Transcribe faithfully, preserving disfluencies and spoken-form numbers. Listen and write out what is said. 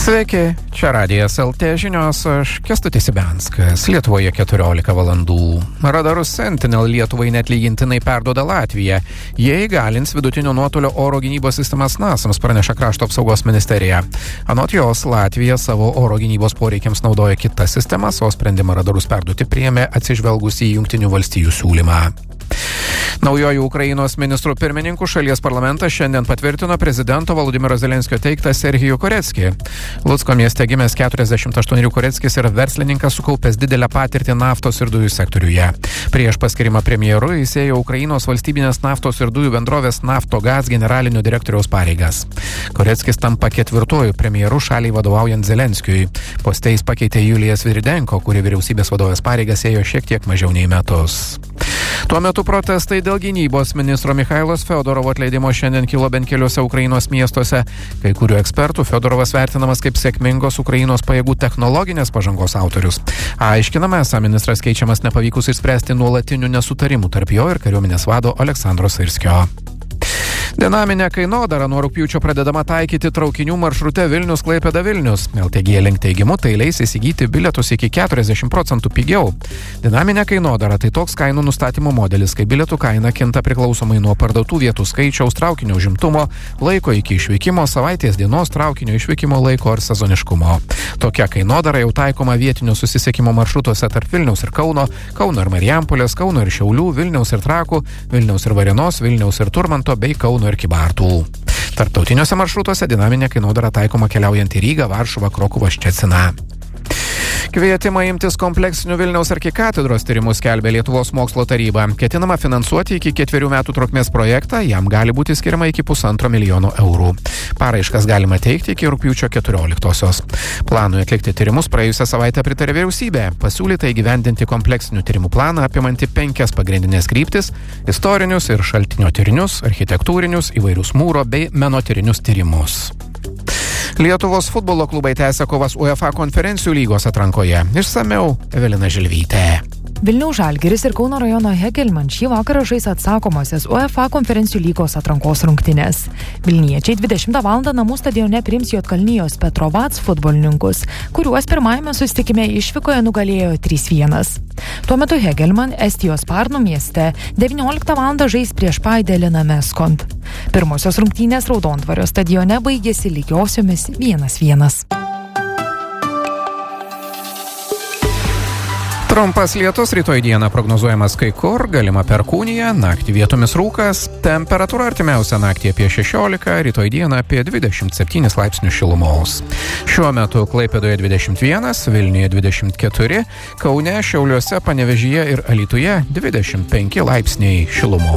Sveiki, čia Radijas L T žinios, aš Kęstutis Ibianskas. Lietuvoje keturiolika valandų. Radarus Sentinel Lietuvai neatlygintinai perduoda Latvija. Jie įgalins vidutinio nuotolio oro gynybos sistemas NASAMS, praneša Krašto apsaugos ministerija. Anot jos, Latvija savo oro gynybos poreikiams naudoja kitas sistemas, o sprendimą radarus perduoti priėmė atsižvelgus į Jungtinių valstijų siūlymą. Naujoju Ukrainos ministru pirmininku šalies parlamentas šiandien patvirtino prezidento Volodymyro Zelenskio teiktą Serhijų Koreckį. Lucko mieste gimęs keturiasdešimt aštuonerių Koreckis yra verslininkas sukaupęs didelę patirtį naftos ir dujų sektoriuje. Prieš paskirimą premjeru jis ėjo Ukrainos valstybinės naftos ir dujų bendrovės Naftogaz generalinio direktoriaus pareigas. Koreckis tampa ketvirtuoju premjeru šaliai vadovaujant Zelenskiui. Poste jis pakeitė Juliją Sviridenko, kuri vyriausybės vadovės pareigas ėjo šiek tiek mažiau nei metus. Tuo metu protestai dėl gynybos ministro Michailos Fiodorovo atleidimo šiandien kilo bent keliuose Ukrainos miestuose. Kai kurių ekspertų Fiodorovas vertinamas kaip sėkmingos Ukrainos pajėgų technologinės pažangos autorius. Aiškinama, esą ministras keičiamas nepavykus išspręsti nuolatinių nesutarimų tarp jo ir kariuomenės vado Aleksandro Syrskio. Dinaminė kainodara nuo rugpjūčio pradedama taikyti traukinių maršrute Vilnius-Klaipėda-Vilnius. L T G Link teigimu tai leis įsigyti bilietus iki keturiasdešimt procentų pigiau. Dinaminė kainodara tai toks kainų nustatymo modelis, kai bilietų kaina kinta priklausomai nuo parduotų vietų skaičiaus, traukinio užimtumo, laiko iki išvykimo, savaitės dienos, traukinio išvykimo laiko ar sezoniškumo. Tokia kainodara jau taikoma vietinių susisiekimo maršrutuose tarp Vilniaus ir Kauno, Kauno ir Marijampolės, Kauno ir Šiaulių, Vilniaus ir Trakų, Vilniaus ir Varėnos, Vilniaus ir Turmanto bei Kauno ir Kybartų. Tarptautiniuose maršrutuose dinaminė kainodara taikoma keliaujant į Rygą, Varšuvą, Krokuvą, Ščeciną. Kvietimą imtis kompleksinių Vilniaus arkikatedros tyrimų skelbia Lietuvos mokslo taryba. Ketinama finansuoti iki ketverių metų trukmės projektą, jam gali būti skiriama iki pusantro milijono eurų. Paraiškas galima teikti iki rugpjūčio keturioliktosios. Planui atlikti tyrimus praėjusią savaitę pritarė vyriausybė. Pasiūlyta įgyvendinti kompleksinių tyrimų planą apimanti penkias pagrindinės kryptis – istorinius ir šaltinio tyrinius, architektūrinius, įvairius mūro bei menotyrinius tyrimus. Lietuvos futbolo klubai tęsia kovas UEFA konferencijų lygos atrankoje. Išsamiau Evelina Žilvytė. Vilniaus Žalgiris ir Kauno rajono Hegelman šį vakarą žais atsakomosios UEFA konferencijų lygos atrankos rungtynes. Vilniečiai dvidešimtą valandą namų stadione priims Juodkalnijos Petrovats futbolininkus, kuriuos pirmajame susitikime išvykoje nugalėjo trys vienas. Tuo metu Hegelman Estijos Parnų mieste devynioliktą valandą žais prieš Paideliną Meskont. Pirmosios rungtynės Raudondvario stadione baigėsi lygiosiomis vienas vienas. Trumpas lietus rytoj dieną prognozuojamas kai kur, galima perkūnija, naktį vietomis rūkas, temperatūra artimiausią naktį apie šešiolika, rytoj dieną apie dvidešimt septynis laipsnius šilumos. Šiuo metu Klaipėdoje dvidešimt vienas, Vilniuje dvidešimt keturi, Kaune, Šiauliuose, Panevėžyje ir Alytuje dvidešimt penki laipsniai šilumos.